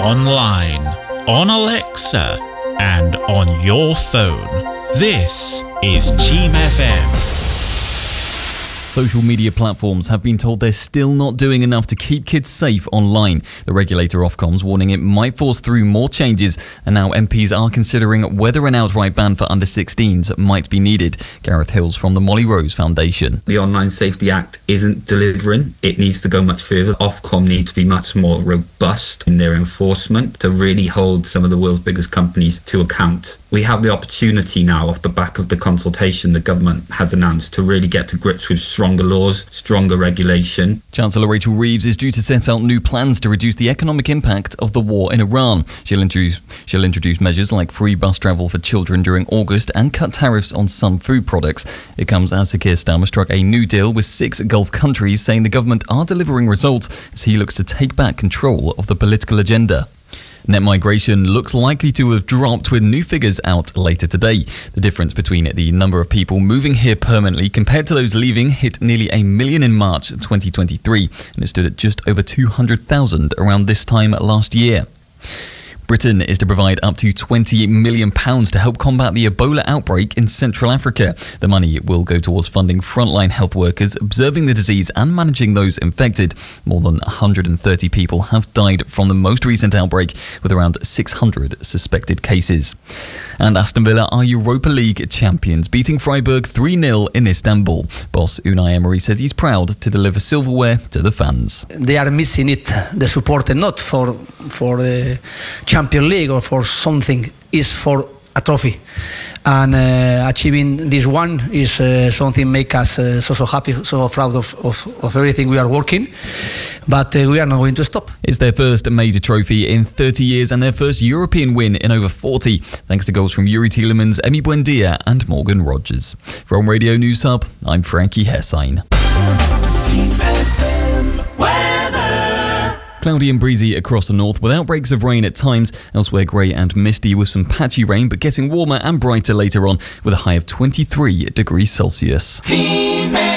online, on Alexa, and on your phone. This is Team FM. Social media platforms have been told they're still not doing enough to keep kids safe online. The regulator Ofcom's warning it might force through more changes, and now MPs are considering whether an outright ban for under 16s might be needed. Gareth Hills from the Molly Rose Foundation. The Online Safety Act isn't delivering. It needs to go much further. Ofcom needs to be much more robust in their enforcement to really hold some of the world's biggest companies to account. We have the opportunity now, off the back of the consultation the government has announced, to really get to grips with stronger laws, stronger regulation. Chancellor Rachel Reeves is due to set out new plans to reduce the economic impact of the war in Iran. She'll introduce measures like free bus travel for children during August and cut tariffs on some food products. It comes as Sir Keir Starmer struck a new deal with 6 Gulf countries, saying the government are delivering results as he looks to take back control of the political agenda. Net migration looks likely to have dropped, with new figures out later today. The difference between the number of people moving here permanently compared to those leaving hit nearly 1 million in March 2023, and it stood at just over 200,000 around this time last year. Britain is to provide up to £28 million to help combat the Ebola outbreak in Central Africa. The money will go towards funding frontline health workers observing the disease and managing those infected. More than 130 people have died from the most recent outbreak, with around 600 suspected cases. And Aston Villa are Europa League champions, beating Freiburg 3-0 in Istanbul. Boss Unai Emery says he's proud to deliver silverware to the fans. They are missing it, the support, and not for the Champions League or for something, is for a trophy. And achieving this one is something make us so happy, so proud of everything we are working. But we are not going to stop. It's their first major trophy in 30 years and their first European win in over 40, thanks to goals from Yuri Tielemans, Emi Buendia and Morgan Rogers. From Radio News Hub, I'm Frankie Hessine. Cloudy and breezy across the north, with outbreaks of rain at times. Elsewhere, grey and misty with some patchy rain, but getting warmer and brighter later on, with a high of 23 degrees Celsius.